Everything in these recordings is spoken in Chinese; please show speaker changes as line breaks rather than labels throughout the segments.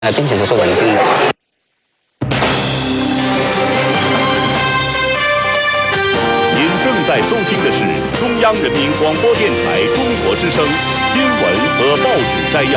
并且都是稳定的。
您正在收听的是中央人民广播电台中国之声新闻和报纸摘要。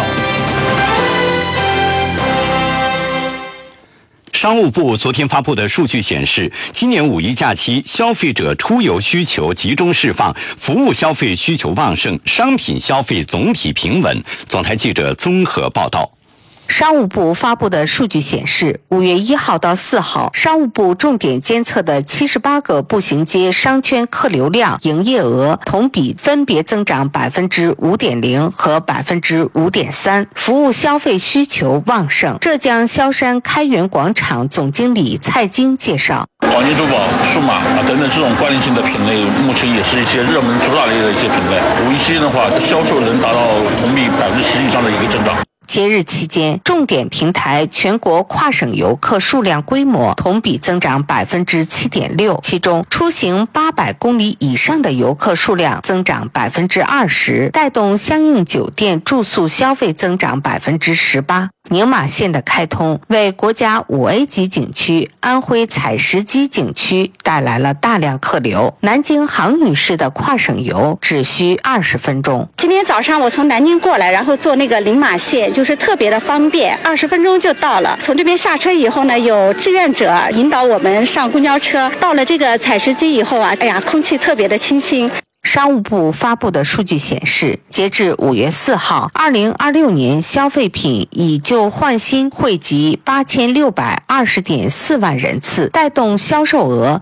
商务部昨天发布的数据显示，今年五一假期消费者出游需求集中释放，服务消费需求旺盛，商品消费总体平稳。总台记者综合报道。
商务部发布的数据显示，5月1号到4号，商务部重点监测的78个步行街商圈客流量、营业额同比分别增长5.0%和5.3%，服务消费需求旺盛。浙江萧山开元广场总经理蔡京介绍，
黄金珠宝、数码等等这种关联性的品类，目前也是一些热门主打类的一些品类。五一期间的话，销售能达到同比10%以上的一个增长。
节日期间，重点平台全国跨省游客数量规模同比增长7.6%，其中出行800公里以上的游客数量增长20%，带动相应酒店住宿消费增长18%。宁马线的开通为国家5A 级景区安徽采石矶景区带来了大量客流。南京杭女士的跨省游只需20分钟。
今天早上我从南京过来，然后坐那个宁马线，就是特别的方便，20分钟就到了。从这边下车以后呢，有志愿者引导我们上公交车。到了这个采石矶以后啊，空气特别的清新。
商务部发布的数据显示，截至5月4号，2026年消费品以旧换新惠及8620.4万人次，带动销售额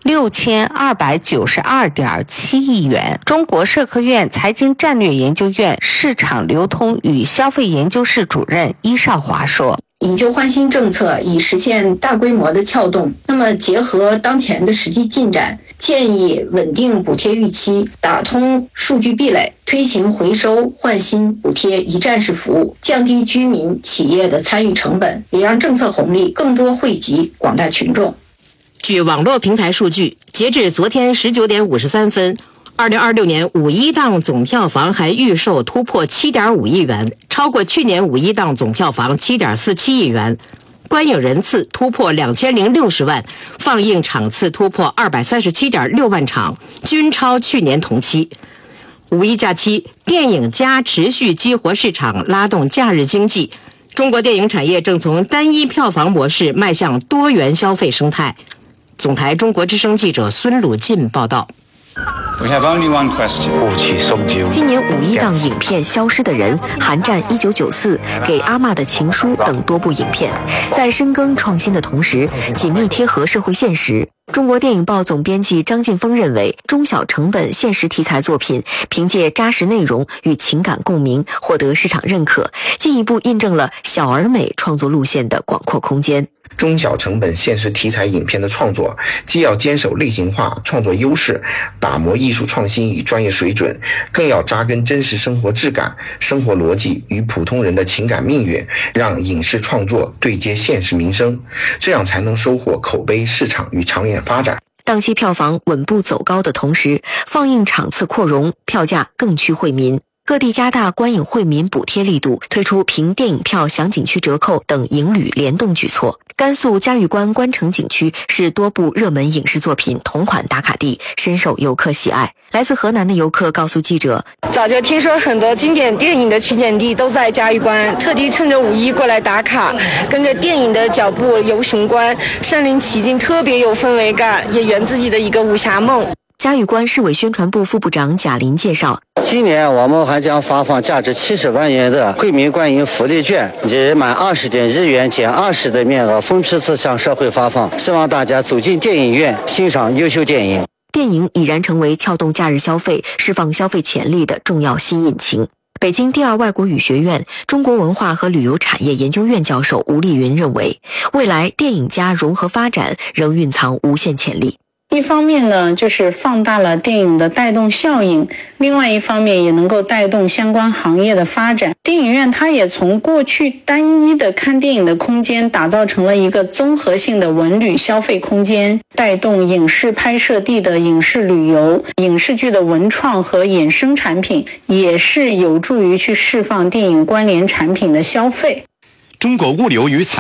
6292.7亿元。中国社科院财经战略研究院市场流通与消费研究室主任伊少华说，
以旧换新政策以实现大规模的撬动，那么结合当前的实际进展，建议稳定补贴预期，打通数据壁垒，推行回收换新补贴一站式服务，降低居民企业的参与成本，也让政策红利更多惠及广大群众。
据网络平台数据，截至昨天19点53分，2026年五一档总票房还预售突破7.5亿元，超过去年五一档总票房7.47亿元，观影人次突破2060万，放映场次突破237.6万场，均超去年同期。五一假期，电影加持续激活市场，拉动假日经济。中国电影产业正从单一票房模式迈向多元消费生态。总台中国之声记者孙鲁进报道。
今年五一档影片《消失的人》、《寒战1994》、《给阿嬷的情书》等多部影片，在深耕创新的同时，紧密贴合社会现实。中国电影报总编辑张劲峰认为，中小成本现实题材作品凭借扎实内容与情感共鸣，获得市场认可，进一步印证了小而美创作路线的广阔空间。
中小成本现实题材影片的创作，既要坚守类型化创作优势，打磨艺术创新与专业水准，更要扎根真实生活质感、生活逻辑与普通人的情感命运，让影视创作对接现实民生，这样才能收获口碑、市场与长远发展。
档期票房稳步走高的同时，放映场次扩容，票价更趋惠民。各地加大观影惠民补贴力度，推出凭电影票享景区折扣等影旅联动举措。甘肃嘉峪关关城景区是多部热门影视作品同款打卡地，深受游客喜爱。来自河南的游客告诉记者，
早就听说很多经典电影的取景地都在嘉峪关，特地趁着五一过来打卡，跟着电影的脚步游雄关，身临其境，特别有氛围感，也圆自己的一个武侠梦。
嘉峪关市委宣传部副部长贾林介绍，
今年我们还将发放价值70万元的惠民观影福利券，以满20点日元减20的面额分批次向社会发放，希望大家走进电影院欣赏优秀电影。
电影已然成为撬动假日消费、释放消费潜力的重要新引擎。北京第二外国语学院中国文化和旅游产业研究院教授吴丽云认为，未来电影加融合发展仍蕴藏无限潜力。
一方面呢，就是放大了电影的带动效应，另外一方面也能够带动相关行业的发展。电影院它也从过去单一的看电影的空间，打造成了一个综合性的文旅消费空间，带动影视拍摄地的影视旅游、影视剧的文创和衍生产品，也是有助于去释放电影关联产品的消费。
中国物流与采